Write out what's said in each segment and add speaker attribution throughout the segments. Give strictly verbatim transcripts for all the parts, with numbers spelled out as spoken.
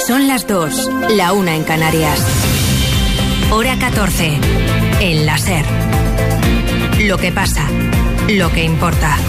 Speaker 1: Son las dos, la una en Canarias. Hora catorce. El láser. Lo que pasa, lo que importa.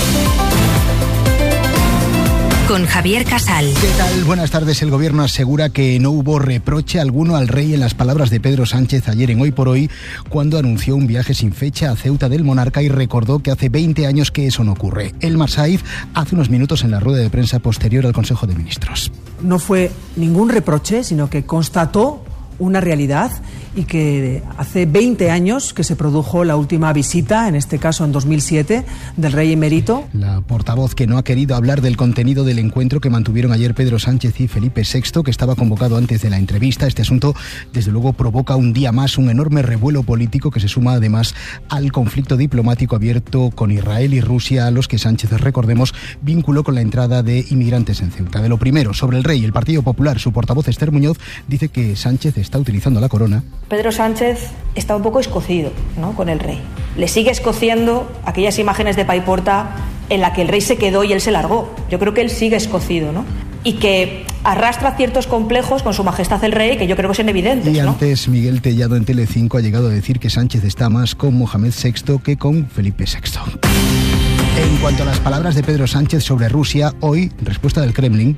Speaker 1: Con Javier Casal.
Speaker 2: ¿Qué tal? Buenas tardes. El gobierno asegura que no hubo reproche alguno al rey en las palabras de Pedro Sánchez ayer en Hoy por Hoy, cuando anunció un viaje sin fecha a Ceuta del monarca y recordó que hace veinte años que eso no ocurre. Elmar Saiz hace unos minutos en la rueda de prensa posterior al Consejo de Ministros.
Speaker 3: No fue ningún reproche, sino que constató una realidad y que hace veinte años que se produjo la última visita, en este caso en dos mil siete, del rey emérito.
Speaker 2: La portavoz que no ha querido hablar del contenido del encuentro que mantuvieron ayer Pedro Sánchez y Felipe sexto, que estaba convocado antes de la entrevista. Este asunto, desde luego, provoca un día más un enorme revuelo político que se suma además al conflicto diplomático abierto con Israel y Rusia, a los que Sánchez, recordemos, vinculó con la entrada de inmigrantes en Ceuta. De lo primero, sobre el rey, el Partido Popular, su portavoz Esther Muñoz dice que Sánchez está utilizando la corona.
Speaker 4: Pedro Sánchez está un poco escocido, ¿no?, con el rey. Le sigue escociendo aquellas imágenes de Paiporta en la que el rey se quedó y él se largó. Yo creo que él sigue escocido, ¿no? Y que arrastra ciertos complejos con su majestad el rey, que yo creo que son evidentes,
Speaker 2: Y
Speaker 4: ¿no?
Speaker 2: antes, Miguel Tellado en Telecinco ha llegado a decir que Sánchez está más con Mohamed sexto que con Felipe sexto. En cuanto a las palabras de Pedro Sánchez sobre Rusia, hoy, respuesta del Kremlin.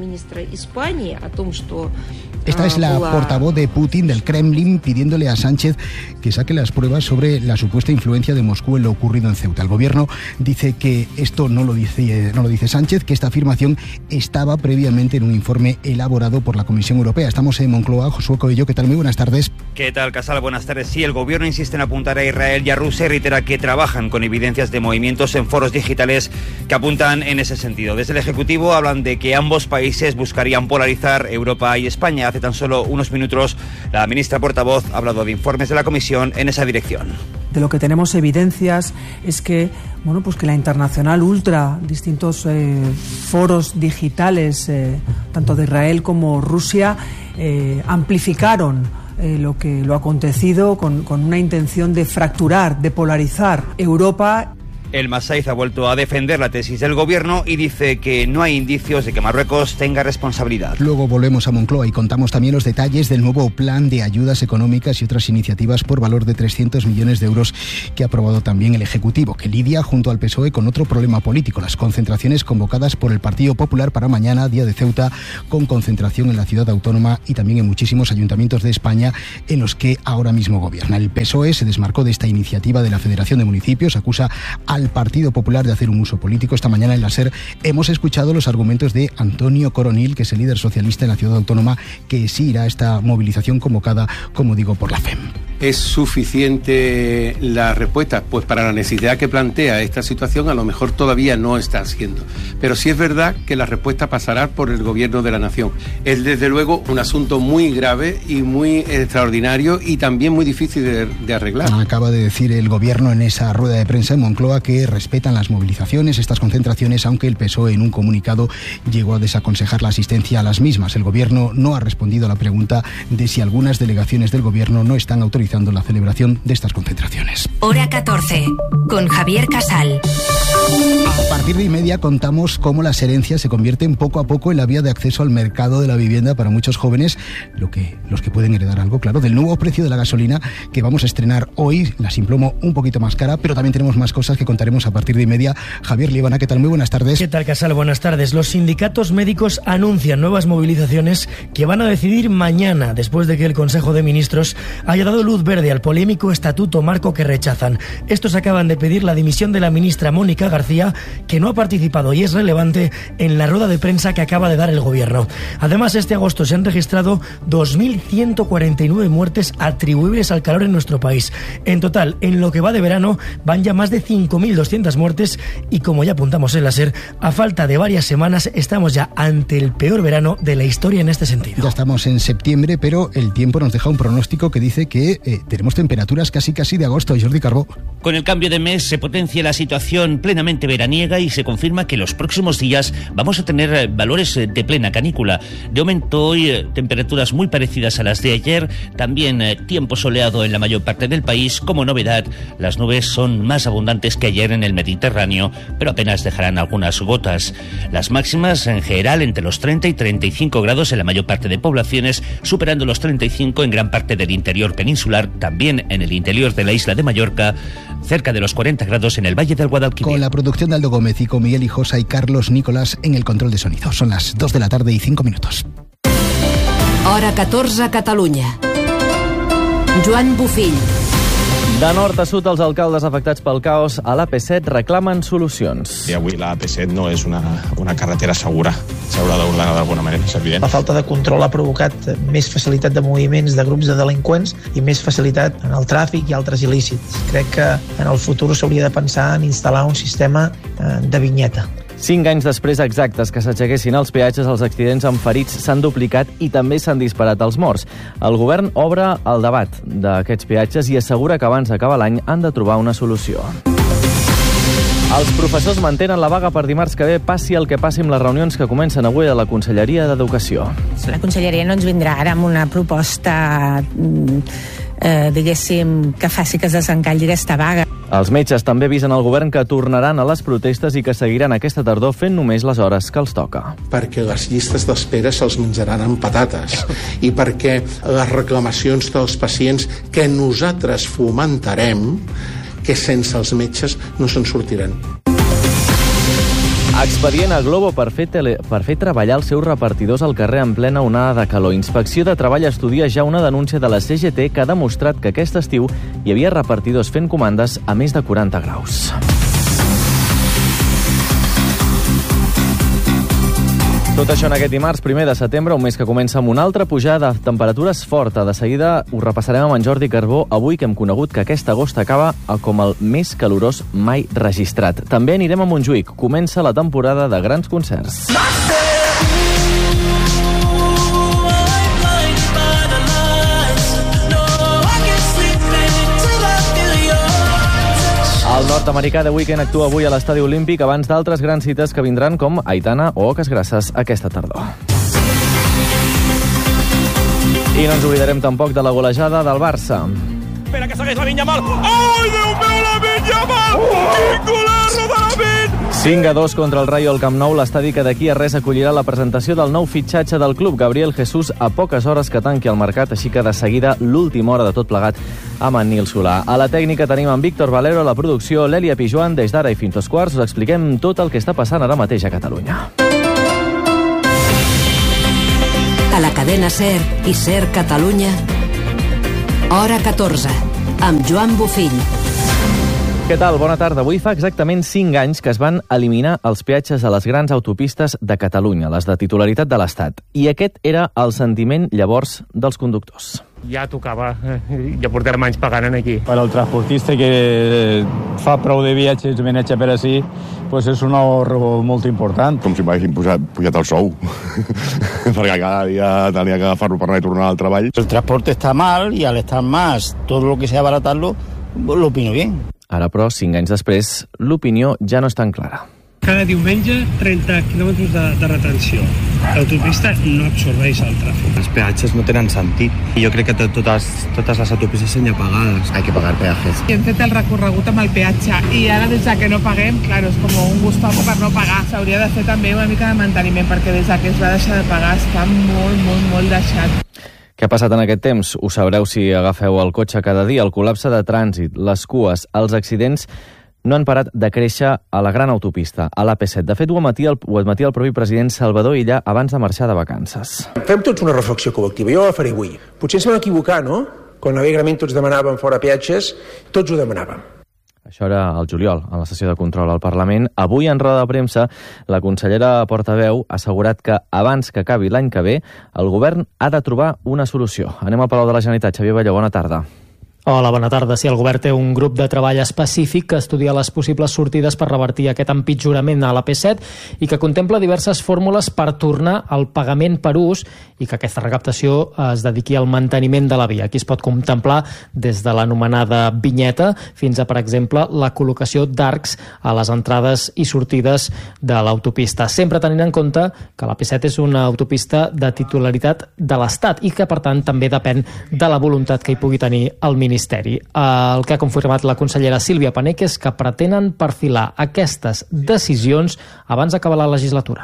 Speaker 2: Esta es la portavoz de Putin, del Kremlin, pidiéndole a Sánchez que saque las pruebas sobre la supuesta influencia de Moscú en lo ocurrido en Ceuta. El gobierno dice que esto no lo dice, no lo dice Sánchez, que esta afirmación estaba previamente en un informe elaborado por la Comisión Europea. Estamos en Moncloa. Josué Coello, ¿qué tal? Muy buenas tardes.
Speaker 5: ¿Qué tal, Casal? Buenas tardes. Sí, el gobierno insiste en apuntar a Israel y a Rusia y reitera que trabajan con evidencias de movimientos en foros digitales que apuntan en ese sentido. Desde el Ejecutivo hablan de que ambos países buscarían polarizar Europa y España. Hace tan solo unos minutos la ministra portavoz ha hablado de informes de la Comisión en esa dirección.
Speaker 3: De lo que tenemos evidencias es que, bueno, pues que la Internacional Ultra, distintos eh, foros digitales, eh, tanto de Israel como Rusia, eh, amplificaron eh, lo que lo acontecido con, con una intención de fracturar, de polarizar Europa.
Speaker 5: Elmar Saiz ha vuelto a defender la tesis del gobierno y dice que no hay indicios de que Marruecos tenga responsabilidad.
Speaker 2: Luego volvemos a Moncloa y contamos también los detalles del nuevo plan de ayudas económicas y otras iniciativas por valor de trescientos millones de euros que ha aprobado también el Ejecutivo, que lidia junto al P S O E con otro problema político, las concentraciones convocadas por el Partido Popular para mañana, Día de Ceuta, con concentración en la ciudad autónoma y también en muchísimos ayuntamientos de España en los que ahora mismo gobierna. El P S O E se desmarcó de esta iniciativa de la Federación de Municipios, acusa al Partido Popular de hacer un uso político. Esta mañana en la SER hemos escuchado los argumentos de Antonio Coronil, que es el líder socialista en la ciudad autónoma, que sí irá a esta movilización convocada, como digo, por la F E M.
Speaker 6: ¿Es suficiente la respuesta? Pues para la necesidad que plantea esta situación a lo mejor todavía no está siendo. Pero sí es verdad que la respuesta pasará por el gobierno de la nación. Es desde luego un asunto muy grave y muy extraordinario y también muy difícil de, de arreglar.
Speaker 2: Acaba de decir el gobierno en esa rueda de prensa en Moncloa que respetan las movilizaciones, estas concentraciones, aunque el P S O E en un comunicado llegó a desaconsejar la asistencia a las mismas. El gobierno no ha respondido a la pregunta de si algunas delegaciones del gobierno no están autorizando la celebración de estas concentraciones.
Speaker 1: Hora catorce, con Javier Casal.
Speaker 2: A partir de y media contamos cómo las herencias se convierten poco a poco en la vía de acceso al mercado de la vivienda para muchos jóvenes, lo que, los que pueden heredar algo, claro, del nuevo precio de la gasolina que vamos a estrenar hoy, la Simplomo un poquito más cara, pero también tenemos más cosas que contaremos a partir de y media. Javier Líbana, ¿qué tal? Muy buenas tardes.
Speaker 7: ¿Qué tal, Casal? Buenas tardes. Los sindicatos médicos anuncian nuevas movilizaciones que van a decidir mañana, después de que el Consejo de Ministros haya dado luz verde al polémico estatuto marco que rechazan. Estos acaban de pedir la dimisión de la ministra Mónica García, que no ha participado y es relevante en la rueda de prensa que acaba de dar el gobierno. Además, este agosto se han registrado dos mil ciento cuarenta y nueve muertes atribuibles al calor en nuestro país. En total, en lo que va de verano, van ya más de cinco mil doscientas muertes y, como ya apuntamos en la SER, a falta de varias semanas estamos ya ante el peor verano de la historia en este sentido.
Speaker 2: Ya estamos en septiembre, pero el tiempo nos deja un pronóstico que dice que eh, tenemos temperaturas casi casi de agosto. Jordi Carbó.
Speaker 8: Con el cambio de mes se potencia la situación plenamente veraniega y se confirma que los próximos días vamos a tener valores de plena canícula. De momento hoy temperaturas muy parecidas a las de ayer, también tiempo soleado en la mayor parte del país. Como novedad, las nubes son más abundantes que ayer en el Mediterráneo, pero apenas dejarán algunas gotas. Las máximas en general entre los treinta y treinta y cinco grados en la mayor parte de poblaciones, superando los treinta y cinco en gran parte del interior peninsular, también en el interior de la isla de Mallorca, cerca de los cuarenta grados en el Valle del Guadalquivir.
Speaker 2: Con la producción de Aldo Gómez y con Miguel Hijosa y Carlos Nicolás en el control de sonido. Son las dos de la tarde y cinco minutos.
Speaker 1: Hora catorze a Catalunya. Joan Bufill.
Speaker 9: De nord a sud, els alcaldes afectats pel caos a l'A P set reclamen solucions.
Speaker 10: I avui l'A P set no és una, una carretera segura. S'haurà d'ordenar d'alguna manera, és evident.
Speaker 11: La falta de control ha provocat més facilitat de moviments de grups de delinqüents i més facilitat en el tràfic i altres il·lícits. Crec que en el futur s'hauria de pensar en instal·lar un sistema de vinyeta.
Speaker 9: Cinc anys després exactes que s'aixequessin els peatges, els accidents amb ferits s'han duplicat i també s'han disparat els morts. El govern obre el debat d'aquests peatges i assegura que abans d'acabar l'any han de trobar una solució. Els professors mantenen la vaga per dimarts que ve, passi el que passi amb les reunions que comencen avui a la Conselleria d'Educació.
Speaker 12: La Conselleria no ens vindrà ara amb una proposta, eh, diguéssim, que faci que es desencalli aquesta vaga.
Speaker 9: Els metges també avisen al govern que tornaran a les protestes i que seguiran aquesta tardor fent només les hores que els toca.
Speaker 13: Perquè les llistes d'espera se'ls menjaran amb patates i perquè les reclamacions dels pacients que nosaltres fomentarem, que sense els metges no se'n sortiran.
Speaker 9: Expedient a Globo per fer, tele... per fer treballar els seus repartidors al carrer en plena onada de calor. Inspecció de Treball estudia ja una denúncia de la C G T que ha demostrat que aquest estiu hi havia repartidors fent comandes a més de quaranta graus. Tot això en aquest dimarts, primer de setembre, un mes que comença amb una altra pujada de temperatures forta. De seguida ho repassarem amb en Jordi Carbó, avui que hem conegut que aquest agost acaba com el més calorós mai registrat. També anirem a Montjuïc. Comença la temporada de grans concerts. El nord-americà The Weeknd actua avui a l'Estadi Olímpic abans d'altres grans cites que vindran com Aitana o Oques Grasses aquesta tardor. I no ens oblidarem tampoc de la golejada del Barça.
Speaker 14: Espera que segueix la Vinya Mal. Ai, Déu meu, la Vinya Mal! Quin golerro de la Vinya!
Speaker 9: cinc a dos contra el Rayo al Camp Nou, l'estadi que d'aquí a res acollirà la presentació del nou fitxatge del club, Gabriel Jesús, a poques hores que tanqui el mercat, així que de seguida l'última hora de tot plegat amb en Nil Solà. A la tècnica tenim en Víctor Valero, a la producció l'Èlia Pijuan. Des d'ara i fins dos quarts us expliquem tot el que està passant ara mateix a Catalunya.
Speaker 1: A la cadena SER i SER Catalunya, Hora catorze, amb Joan Bufill.
Speaker 9: Què tal? Bona tarda. Avui fa exactament cinc anys que es van eliminar els peatges a les grans autopistes de Catalunya, les de titularitat de l'Estat. I aquest era el sentiment llavors dels conductors.
Speaker 15: Ja tocava, ja portem anys pagant aquí.
Speaker 16: Per al transportista que fa prou de viatges i viatge per ací, pues és un ahorro molt important.
Speaker 17: Com si m'haguessin pujat, pujat el sou, perquè cada dia tenia que agafar-lo per anar i tornar al treball.
Speaker 18: El transporte está mal y al estar más, todo lo que sea abaratarlo, lo opino bien.
Speaker 9: Ara, però, cinc anys després, l'opinió ja no és tan clara.
Speaker 19: Cada diumenge, trenta quilòmetres de, de retenció. L'autopista no absorbeix el tràfic.
Speaker 20: Els peatges no tenen sentit. I jo crec que totes, totes les autopistes són ja pagades.
Speaker 21: Hay que pagar peajes.
Speaker 22: Hem fet el recorregut amb el peatge i ara des que no paguem, claro, és com un gustavo per no pagar. S'hauria de fer també una mica de manteniment perquè des que es va deixar de pagar està molt, molt, molt deixat.
Speaker 9: Què ha passat en aquest temps? Ho sabreu si agafeu el cotxe cada dia. El col·lapse de trànsit, les cues, els accidents no han parat de créixer a la gran autopista, a l'A P set. De fet, ho admetia el, ho admetia el propi president Salvador Illa abans de marxar de vacances.
Speaker 23: Fem tots una reflexió col·lectiva. Jo la faré avui. Potser ens vam equivocar, no? Quan alegrament tots demanàvem fora peatges, tots ho demanàvem.
Speaker 9: Això era el juliol, a la sessió de control al Parlament. Avui, en roda de premsa, la consellera portaveu ha assegurat que abans que acabi l'any que ve, el govern ha de trobar una solució. Anem al Palau de la Generalitat. Xavier Balló, bona tarda.
Speaker 3: Hola, bona tarda. Sí, el govern té un grup de treball específic que estudia les possibles sortides per revertir aquest empitjorament a l'A P set i que contempla diverses fórmules per tornar al pagament per ús i que aquesta recaptació es dediqui al manteniment de la via. Aquí es pot contemplar des de l'anomenada vinyeta fins a, per exemple, la col·locació d'arcs a les entrades i sortides de l'autopista, sempre tenint en compte que l'A P set és una autopista de titularitat de l'Estat i que, per tant, també depèn de la voluntat que hi pugui tenir el Ministeri. El que ha confirmat la consellera Sílvia Paneque és que pretenen perfilar aquestes decisions abans d'acabar la legislatura.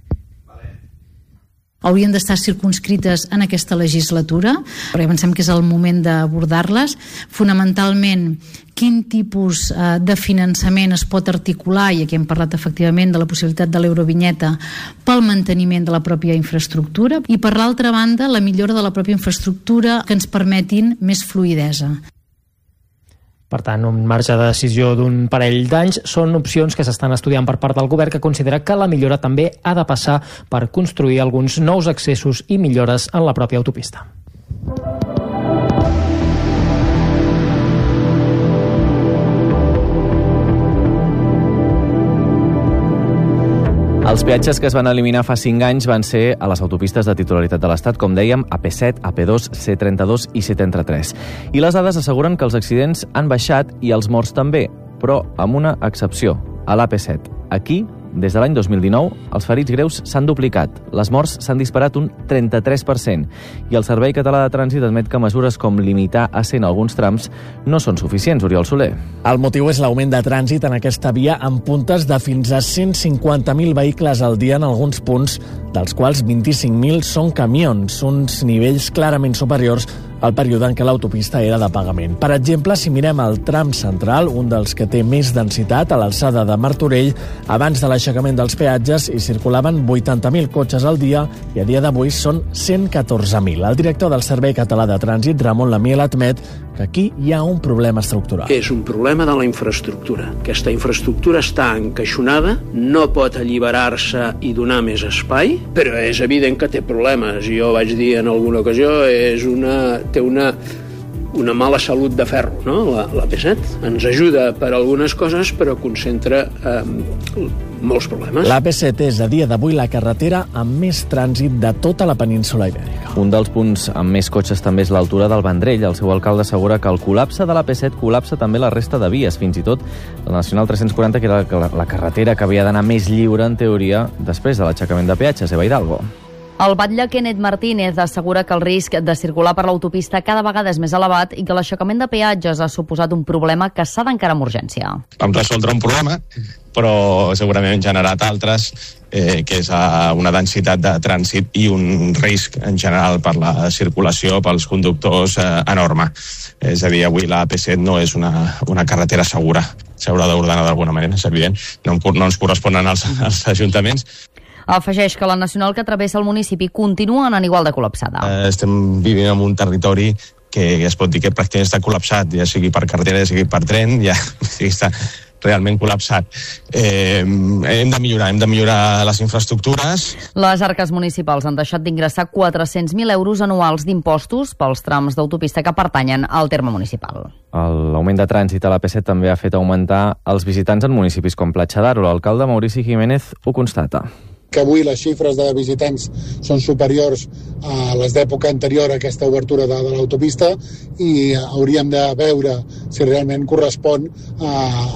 Speaker 4: Haurien d'estar circunscrites en aquesta legislatura, perquè pensem que és el moment d'abordar-les. Fonamentalment, quin tipus eh, de finançament es pot articular, i aquí hem parlat efectivament de la possibilitat de l'eurovinyeta pel manteniment de la pròpia infraestructura, i per l'altra banda, la millora de la pròpia infraestructura que ens permetin més fluïdesa.
Speaker 3: Per tant, un marge de decisió d'un parell d'anys són opcions que s'estan estudiant per part del govern, que considera que la millora també ha de passar per construir alguns nous accessos i millores en la pròpia autopista.
Speaker 9: Els peatges que es van eliminar fa cinc anys van ser a les autopistes de titularitat de l'Estat, com dèiem, A P set, A P dos, C trenta-dos i C trenta-tres. I les dades asseguren que els accidents han baixat i els morts també, però amb una excepció, a l'A P set. Aquí, des de l'any dos mil dinou, els ferits greus s'han duplicat, les morts s'han disparat un trenta-tres per cent i el Servei Català de Trànsit admet que mesures com limitar a cent alguns trams no són suficients. Oriol Soler.
Speaker 21: El motiu és l'augment de trànsit en aquesta via amb puntes de fins a cent cinquanta mil vehicles al dia en alguns punts, dels quals vint-i-cinc mil són camions, uns nivells clarament superiors al període en què l'autopista era de pagament. Per exemple, si mirem el tram central, un dels que té més densitat, a l'alçada de Martorell, abans de l'aixecament dels peatges hi circulaven vuitanta mil cotxes al dia i a dia d'avui són cent catorze mil. El director del Servei Català de Trànsit, Ramon Lamiel, admet que aquí hi ha un problema estructural.
Speaker 24: És un problema de la infraestructura. Aquesta infraestructura està encaixonada, no pot alliberar-se i donar més espai, però és evident que té problemes. Jo vaig dir en alguna ocasió, és una, té una, una mala salut de ferro, no? La, la P set ens ajuda per algunes coses, però concentra eh, molts problemes.
Speaker 21: La P set és a dia d'avui la carretera amb més trànsit de tota la península ibèrica.
Speaker 9: Un dels punts amb més cotxes també és l'altura del Vendrell. El seu alcalde assegura que el col·lapse de la P set col·lapsa també la resta de vies, fins i tot la Nacional tres-cents quaranta, que era la, la carretera que havia d'anar més lliure, en teoria, després de l'aixecament de peatges. Eva Hidalgo.
Speaker 25: El batlle Kenneth Martínez assegura que el risc de circular per l'autopista cada vegada és més elevat i que l'aixecament de peatges ha suposat un problema que s'ha d'encarar amb urgència.
Speaker 10: Vam resoldre un problema, però segurament hem generat altres, eh, que és uh, una densitat de trànsit i un risc en general per la circulació pels conductors eh, enorme. És a dir, avui la A P set no és una, una carretera segura. S'haurà d'ordenar d'alguna manera, és evident. No, no ens corresponen als, als ajuntaments.
Speaker 25: Afegeix que la nacional que travessa el municipi continua anant igual de col·lapsada.
Speaker 10: Eh, estem vivint en un territori que es pot dir que pràcticament està col·lapsat, ja sigui per carretera, ja sigui per tren, ja està realment col·lapsat. Eh, hem de millorar, hem de millorar les infraestructures.
Speaker 25: Les arques municipals han deixat d'ingressar quatre-cents mil euros anuals d'impostos pels trams d'autopista que pertanyen al terme municipal.
Speaker 9: L'augment de trànsit a la P set també ha fet augmentar els visitants en municipis com Platja d'Aro. L'alcalde Maurici Jiménez ho constata.
Speaker 26: Que avui les xifres de visitants són superiors a les d'època anterior a aquesta obertura de, de l'autopista i hauríem de veure si realment correspon a,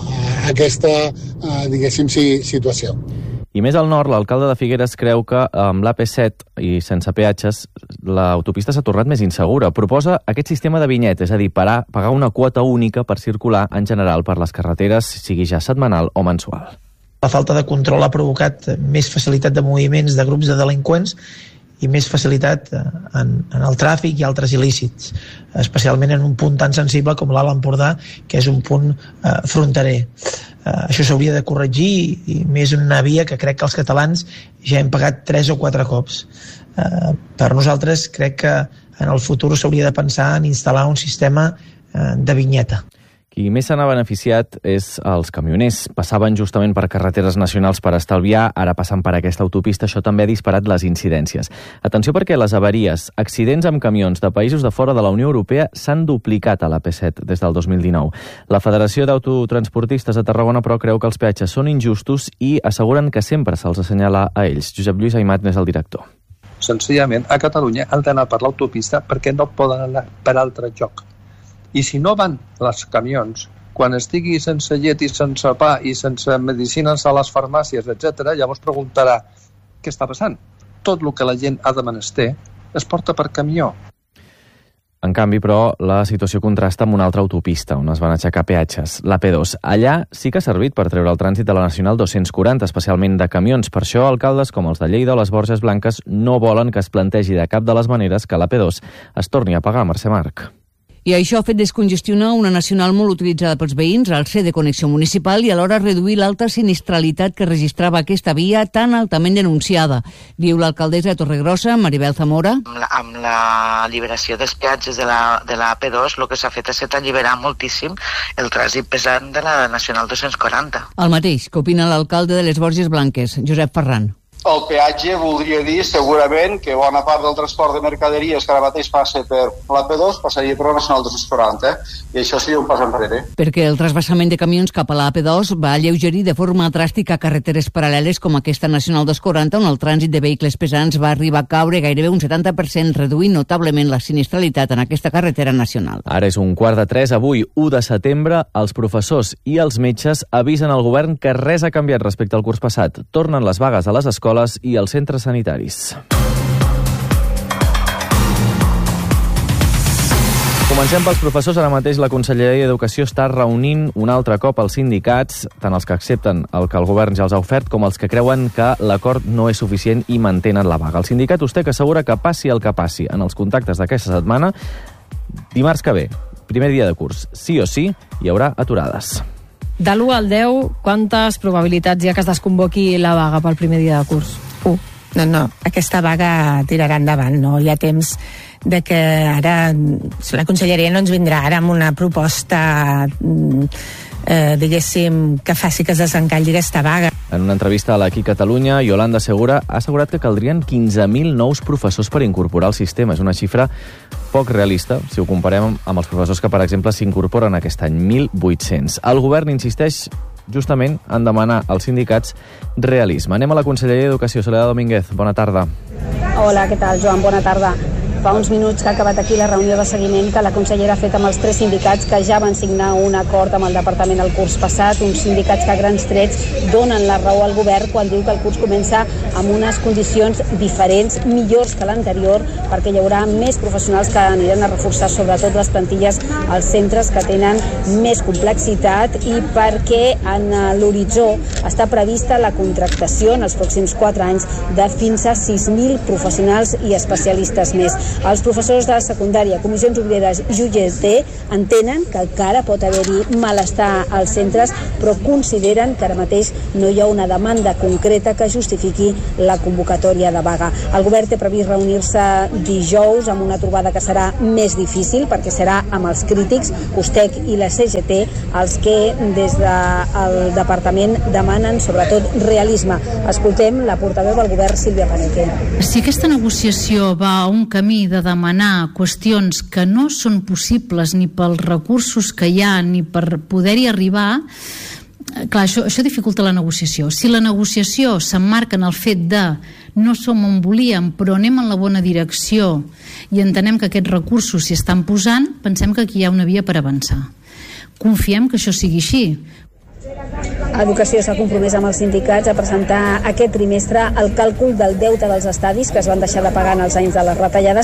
Speaker 26: a aquesta, a, diguéssim, situació.
Speaker 9: I més al nord, l'alcalde de Figueres creu que amb l'A P set i sense peatges l'autopista s'ha tornat més insegura. Proposa aquest sistema de vinyet, és a dir, parar, pagar una quota única per circular en general per les carreteres, sigui ja setmanal o mensual.
Speaker 11: La falta de control ha provocat més facilitat de moviments de grups de delinqüents i més facilitat en, en el tràfic i altres il·lícits, especialment en un punt tan sensible com l'Alt Empordà, que és un punt eh, fronterer. Eh, això s'hauria de corregir i més una via que crec que els catalans ja hem pagat tres o quatre cops. Eh, per nosaltres crec que en el futur s'hauria de pensar en instal·lar un sistema eh, de vinyeta.
Speaker 9: Qui més se n'ha beneficiat és els camioners. Passaven justament per carreteres nacionals per estalviar, ara passen per aquesta autopista. Això també ha disparat les incidències. Atenció perquè les avaries, accidents amb camions de països de fora de la Unió Europea s'han duplicat a l'A P set des del dos mil dinou. La Federació d'Autotransportistes de Tarragona, però, creu que els peatges són injustos i asseguren que sempre se'ls assenyala a ells. Josep Lluís Aimat n'és el director.
Speaker 2: Senzillament, a Catalunya han d'anar per l'autopista perquè no poden anar per altre lloc. I si no van els camions, quan estigui sense llet i sense pa i sense medicines a les farmàcies, etcètera, llavors preguntarà què està passant. Tot el que la gent ha de menester es porta per camió.
Speaker 9: En canvi, però, la situació contrasta amb una altra autopista, on es van aixecar peatges, l'A P dos. Allà sí que ha servit per treure el trànsit de la Nacional dos-cents quaranta, especialment de camions. Per això, alcaldes com els de Lleida o les Borges Blanques no volen que es plantegi de cap de les maneres que l'A P dos es torni a pagar, Mercè Marc.
Speaker 5: I això ha fet descongestionar una nacional molt utilitzada pels veïns al ser de connexió municipal i alhora reduir l'alta sinistralitat que registrava aquesta via tan altament denunciada. Diu l'alcaldessa de Torregrossa, Maribel Zamora.
Speaker 6: Amb la, amb la alliberació dels peatges de la, de la A P dos, el que s'ha fet ha estat alliberar moltíssim el trànsit pesant de la Nacional dos-cents quaranta.
Speaker 5: El mateix que opina l'alcalde de les Borges Blanques, Josep Ferran.
Speaker 7: El peatge voldria dir segurament que bona part del transport de mercaderies que ara mateix passa per l'A P dos passaria per la Nacional dos-cents quaranta, i això seria un pas enrere.
Speaker 5: Perquè el trasbassament de camions cap a l'A P dos va alleugerir de forma dràstica carreteres paral·leles com aquesta Nacional dos-cents quaranta, on el trànsit de vehicles pesants va arribar a caure gairebé un setanta per cent, reduint notablement la sinistralitat en aquesta carretera nacional.
Speaker 9: Ara és un quart de tres. Avui, u de setembre, els professors i els metges avisen al govern que res ha canviat respecte al curs passat. Tornen les vagues a les escoles i als centres sanitaris. Comencem pels professors. Ara mateix la Conselleria d'Educació està reunint un altre cop els sindicats, tant els que accepten el que el govern ja els ha ofert com els que creuen que l'acord no és suficient i mantenen la vaga. El sindicat Ustec assegura que passi el que passi en els contactes d'aquesta setmana, dimarts que ve, primer dia de curs, sí o sí, hi haurà aturades.
Speaker 8: De l'u al deu, quantes probabilitats hi ha que es desconvoqui la vaga pel primer dia de curs?
Speaker 12: Uh, no, no, aquesta vaga tirarà endavant, no? Hi ha temps de que ara la Conselleria no ens vindrà ara amb una proposta, eh, diguéssim, que faci que es desencalli aquesta vaga.
Speaker 9: En una entrevista a l'Aquí Catalunya, Yolanda Segura ha assegurat que caldrien quinze mil nous professors per incorporar el sistema. És una xifra poc realista, si ho comparem amb els professors que, per exemple, s'incorporen aquest any, mil vuit-cents. El govern insisteix justament en demanar als sindicats realisme. Anem a la Conselleria d'Educació. Soledad Domínguez, bona tarda.
Speaker 27: Hola, què tal, Joan? Bona tarda. Fa uns minuts que ha acabat aquí la reunió de seguiment que la consellera ha fet amb els tres sindicats que ja van signar un acord amb el departament el curs passat, uns sindicats que a grans trets donen la raó al govern quan diu que el curs comença amb unes condicions diferents, millors que l'anterior, perquè hi haurà més professionals que aniran a reforçar sobretot les plantilles als centres que tenen més complexitat i perquè en l'horitzó està prevista la contractació en els pròxims quatre anys de fins a sis mil professionals i especialistes més. Els professors de secundària, comissions obreres i U G T entenen que encara pot haver-hi malestar als centres, però consideren que ara mateix no hi ha una demanda concreta que justifiqui la convocatòria de vaga. El govern té previst reunir-se dijous amb una trobada que serà més difícil perquè serà amb els crítics, Ustec i la C G T, els que des del departament demanen sobretot realisme. Escoltem la portaveu del govern, Sílvia Paneque.
Speaker 4: Si aquesta negociació va a un camí de demanar qüestions que no són possibles ni pels recursos que hi ha ni per poder-hi arribar, clar, això, això dificulta la negociació. Si la negociació s'emmarca en el fet de no som on volíem però anem en la bona direcció i entenem que aquests recursos s'hi estan posant, pensem que aquí hi ha una via per avançar. Confiem que això sigui així.
Speaker 27: Educació s'ha compromès amb els sindicats a presentar aquest trimestre el càlcul del deute dels estadis que es van deixar de pagar en els anys de les retallades